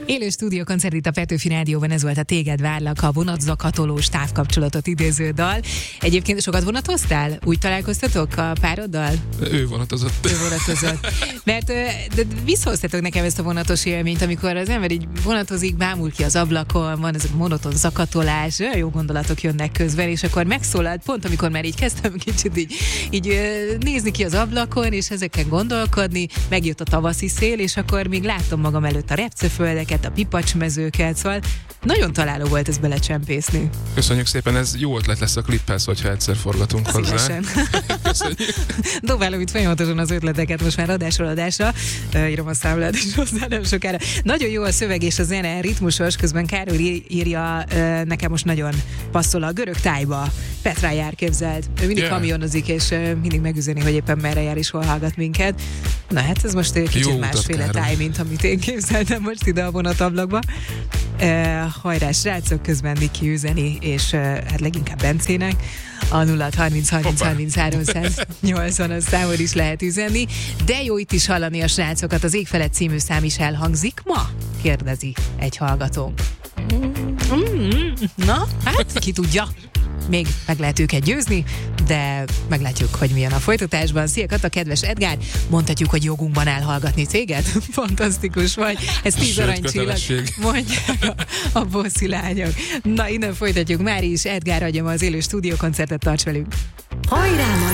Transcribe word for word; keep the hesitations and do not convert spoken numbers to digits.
Élő stúdiókoncert itt a Petőfi Rádióban, ez volt a Téged várlak, a vonatzakatolós távkapcsolatot idéző dal. Egyébként sokat vonatoztál? Úgy találkoztatok a pároddal? Ő vonatozott. Ő vonatozott. Mert de visszahoztatok nekem ezt a vonatos élményt, amikor az ember így vonatozik, bámul ki az ablakon, van ez a monoton zakatolás, olyan jó gondolatok jönnek közben, és akkor megszólalt, pont amikor már így kezdtem kicsit így, így nézni ki az ablakon, és ezeken gondolkodni, megjött a tavaszi szél, és akkor még láttam magam előtt a repceföldeket, a pipacsmezőket, szóval nagyon találó volt ez belecsempészni. Köszönjük szépen, ez jó ötlet lesz a kliphez, hogyha egyszer forgatunk az hozzá. Köszönjük. Dobálom itt folyamatosan az ötleteket most már adásról adásra. Uh, írom a számlát is hozzá nem sokára. Nagyon jó a szöveg és a zene, ritmusos, közben Károly írja, uh, nekem most nagyon passzol a görög tájba. Petrá jár, képzeld. Ő mindig yeah. kamionozik, és uh, mindig megüzeni, hogy éppen merre jár és hol hallgat minket. Na hát ez most uh, kicsit másféle táj, mint amit én képzeltem most ide a vonatablakba. Uh, hajrá, srácok, közben Niki üzeni, és uh, hát leginkább Bencének. A nulla harminc harminc harminchárom nyolcvan a számon is lehet üzenni, de jó itt is hallani a srácokat. Az Ég felett című szám is elhangzik ma? Kérdezi egy hallgatónk. Mm, na, hát ki tudja. Még meg lehet őket győzni, de meglátjuk, hogy milyen a folytatásban. Szia Kata, kedves Edgár, mondhatjuk, hogy jogunkban áll hallgatni téged? Fantasztikus vagy. Ez tíz aranycsillag, mondják a, a bosszi lányok. Na, innen folytatjuk. Mári is, Edgár adja ma az élő stúdiókoncertet, tarts velünk. Hajrá!